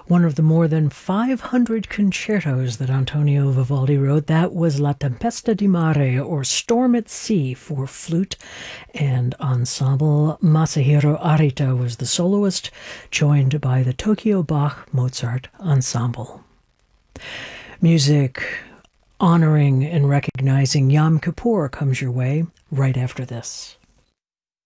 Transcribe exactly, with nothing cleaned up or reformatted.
One of the more than five hundred concertos that Antonio Vivaldi wrote, that was La Tempesta di Mare, or Storm at Sea, for flute and ensemble. Masahiro Arita was the soloist, joined by the Tokyo Bach Mozart Ensemble. Music honoring and recognizing Yom Kippur comes your way right after this.